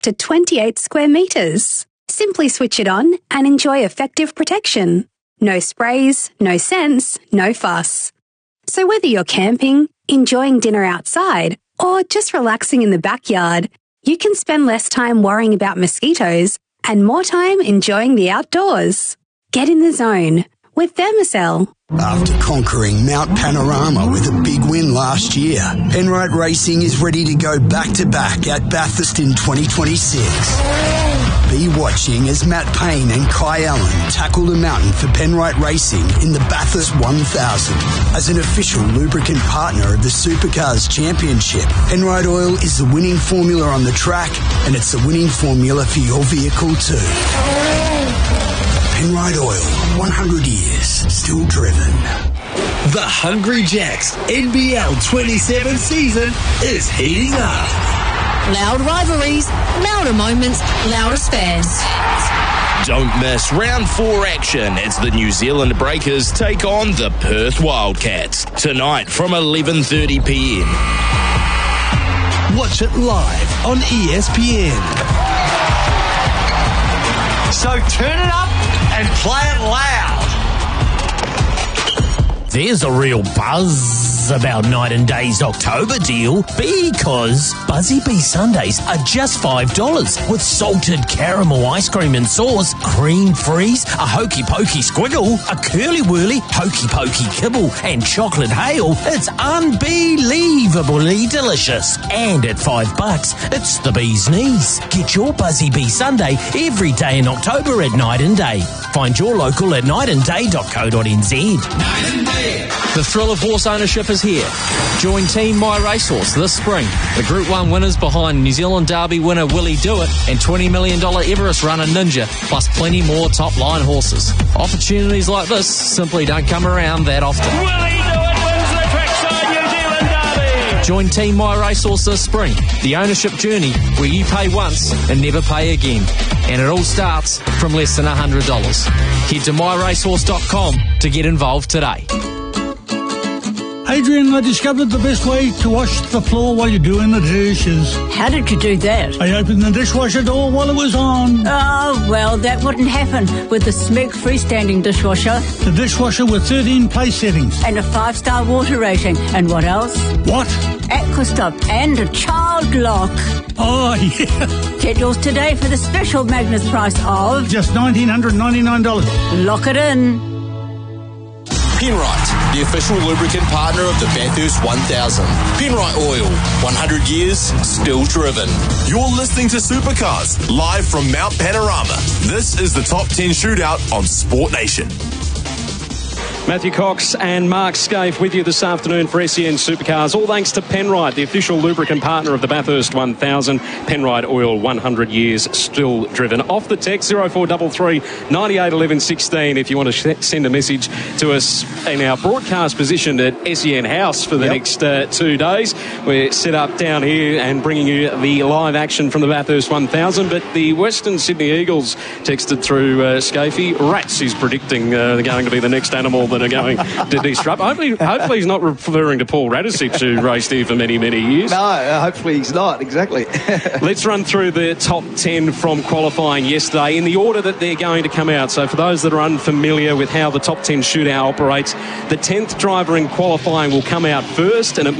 to 28 square metres. Simply switch it on and enjoy effective protection. No sprays, no scents, no fuss. So whether you're camping, enjoying dinner outside, or just relaxing in the backyard, you can spend less time worrying about mosquitoes and more time enjoying the outdoors. Get in the zone with Thermacell. After conquering Mount Panorama with a big win last year, Penrite Racing is ready to go back-to-back at Bathurst in 2026. Be watching as Matt Payne and Kai Allen tackle the mountain for Penrite Racing in the Bathurst 1000. As an official lubricant partner of the Supercars Championship, Penrite Oil is the winning formula on the track, and it's the winning formula for your vehicle too. Penrite Oil, 100 years, still driven. The Hungry Jacks NBL 27 season is heating up. Loud rivalries, louder moments, louder fans. Don't miss round 4 action as the New Zealand Breakers take on the Perth Wildcats tonight from 11:30 p.m. Watch it live on ESPN. So turn it up and play it loud. There's a real buzz about Night and Day's October deal because Buzzy Bee Sundays are just $5 with salted caramel ice cream and sauce, cream freeze, a hokey pokey squiggle, a curly whirly hokey pokey kibble and chocolate hail. It's unbelievably delicious. And at $5, it's the bee's knees. Get your Buzzy Bee Sunday every day in October at Night and Day. Find your local at nightandday.co.nz. Night and Day. The thrill of horse ownership is here. Join Team My Racehorse this spring. The Group 1 winners behind New Zealand Derby winner Willie Do It and $20 million Everest runner Ninja, plus plenty more top-line horses. Opportunities like this simply don't come around that often. Willie Do It wins the Trackside New Zealand Derby. Join Team My Racehorse this spring. The ownership journey where you pay once and never pay again. And it all starts from less than $100. Head to myracehorse.com to get involved today. Adrian, I discovered the best way to wash the floor while you're doing the dishes. How did you do that? I opened the dishwasher door while it was on. Oh, well, that wouldn't happen with the Smeg freestanding dishwasher. The dishwasher with 13 place settings. And a 5-star water rating. And what else? What? Aquastop and a child lock. Oh, yeah. Get yours today for the special Magnus price of... just $1,999. Lock it in. Penrite, the official lubricant partner of the Bathurst 1000. Penrite Oil, 100 years, still driven. You're listening to Supercars, live from Mount Panorama. This is the Top 10 Shootout on Sport Nation. Matthew Cox and Mark Scaife with you this afternoon for SEN Supercars. All thanks to Penrite, the official lubricant partner of the Bathurst 1000. Penrite Oil, 100 years, still driven. Off the text, 0433 98 11 16 if you want to send a message to us in our broadcast position at SEN House for the next 2 days. We're set up down here and bringing you the live action from the Bathurst 1000. But the Western Sydney Eagles texted through Scaife. Rats is predicting they're going to be the next animal that are going to disrupt. Hopefully he's not referring to Paul Radicic, who raced here for many, many years. No, hopefully he's not, exactly. Let's run through the top 10 from qualifying yesterday in the order that they're going to come out. So for those that are unfamiliar with how the top 10 shootout operates, the 10th driver in qualifying will come out first, and it